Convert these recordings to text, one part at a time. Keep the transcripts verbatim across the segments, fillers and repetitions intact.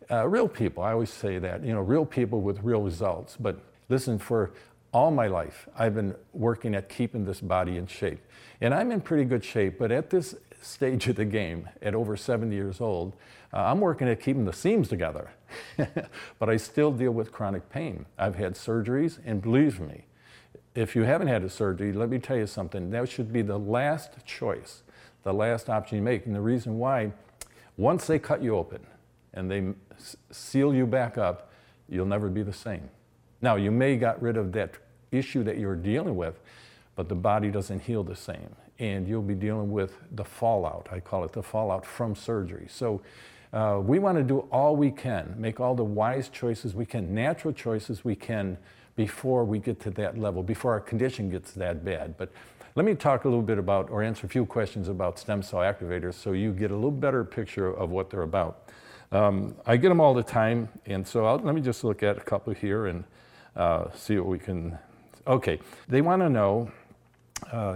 Uh, real people, I always say that, you know, real people with real results. But listen, for all my life, I've been working at keeping this body in shape. And I'm in pretty good shape, but at this stage of the game, at over seventy years old, uh, I'm working at keeping the seams together. But I still deal with chronic pain. I've had surgeries, and believe me, if you haven't had a surgery, let me tell you something, that should be the last choice, the last option you make. And the reason why, once they cut you open and they seal you back up, you'll never be the same. Now, you may got rid of that issue that you're dealing with, but the body doesn't heal the same. And you'll be dealing with the fallout, I call it the fallout from surgery. So uh, we want to do all we can, make all the wise choices we can, natural choices we can, before we get to that level, before our condition gets that bad. But let me talk a little bit about, or answer a few questions about stem cell activators so you get a little better picture of what they're about. Um, I get them all the time, and so I'll, let me just look at a couple here and uh, see what we can, okay. They want to know, uh,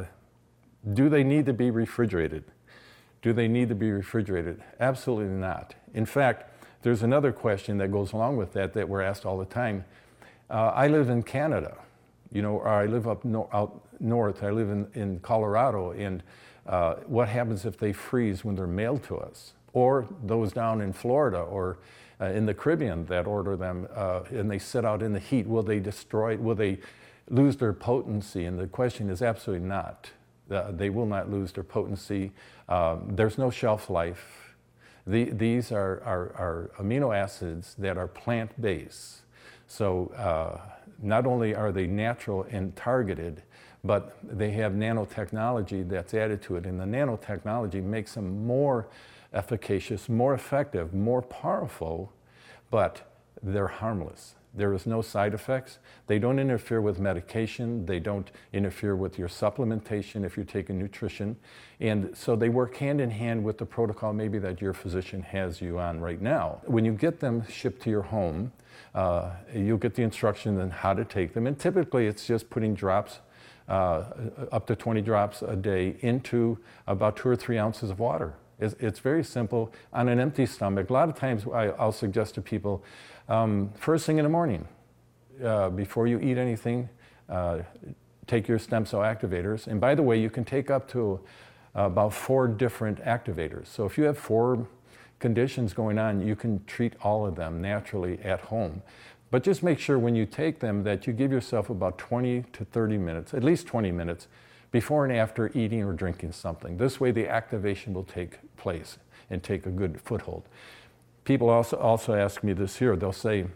do they need to be refrigerated? Do they need to be refrigerated? Absolutely not. In fact, there's another question that goes along with that that we're asked all the time. Uh, I live in Canada, you know, or I live up no, out north, I live in, in Colorado, and uh, what happens if they freeze when they're mailed to us? Or those down in Florida or uh, in the Caribbean that order them uh, and they sit out in the heat, will they destroy, will they lose their potency? And the question is absolutely not. Uh, they will not lose their potency. Um, there's no shelf life. The, these are, are, are amino acids that are plant-based. So uh, not only are they natural and targeted, but they have nanotechnology that's added to it. And the nanotechnology makes them more efficacious, more effective, more powerful, but they're harmless. There is no side effects. They don't interfere with medication. They don't interfere with your supplementation if you're taking nutrition. And so they work hand in hand with the protocol maybe that your physician has you on right now. When you get them shipped to your home, uh, you'll get the instructions on how to take them. And typically it's just putting drops, uh, up to twenty drops a day into about two or three ounces of water. It's, it's very simple on an empty stomach. A lot of times I, I'll suggest to people, um, first thing in the morning, uh, before you eat anything, uh, take your stem cell activators. And by the way, you can take up to uh, about four different activators. So if you have four conditions going on, you can treat all of them naturally at home. But just make sure when you take them that you give yourself about twenty to thirty minutes, at least twenty minutes, before and after eating or drinking something. This way the activation will take place and take a good foothold. People also, also ask me this here, they'll say,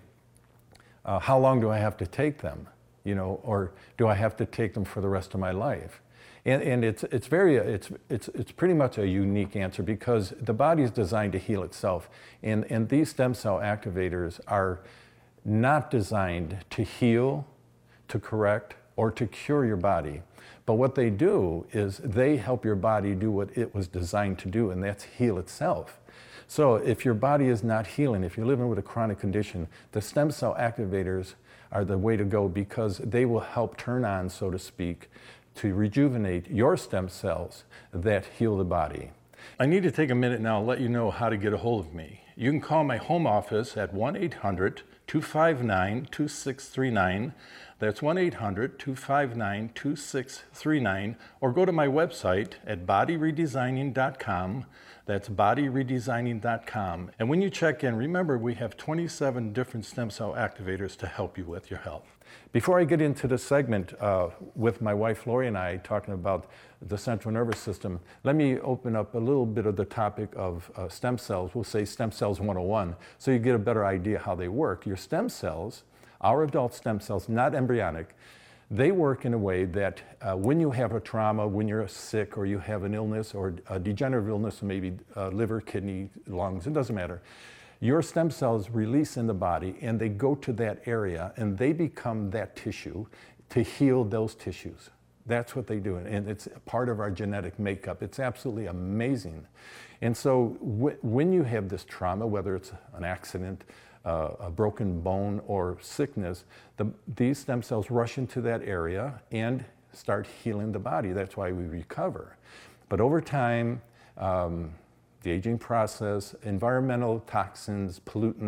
uh, how long do I have to take them? You know, or do I have to take them for the rest of my life? And, and it's, it's, very, it's, it's, it's pretty much a unique answer because the body is designed to heal itself. And, and these stem cell activators are not designed to heal, to correct, or to cure your body. But what they do is they help your body do what it was designed to do, and that's heal itself. So if your body is not healing, if you're living with a chronic condition, the stem cell activators are the way to go because they will help turn on, so to speak, to rejuvenate your stem cells that heal the body. I need to take a minute now and let you know how to get a hold of me. You can call my home office at one eight hundred, two five nine, two six three nine. That's one eight hundred, two five nine, two six three nine, or go to my website at body redesigning dot com. That's body redesigning dot com. And when you check in, remember we have twenty-seven different stem cell activators to help you with your health. Before I get into the segment uh, with my wife Lori and I talking about the central nervous system, let me open up a little bit of the topic of uh, stem cells. We'll say stem cells one oh one, so you get a better idea how they work. Your stem cells, our adult stem cells, not embryonic, they work in a way that uh, when you have a trauma, when you're sick or you have an illness or a degenerative illness, maybe uh, liver, kidney, lungs, it doesn't matter, your stem cells release in the body and they go to that area and they become that tissue to heal those tissues. That's what they do, and it's part of our genetic makeup. It's absolutely amazing. And so w when you have this trauma, whether it's an accident, uh, a broken bone, or sickness, the, these stem cells rush into that area and start healing the body. That's why we recover. But over time, um, the aging process, environmental toxins, pollutants,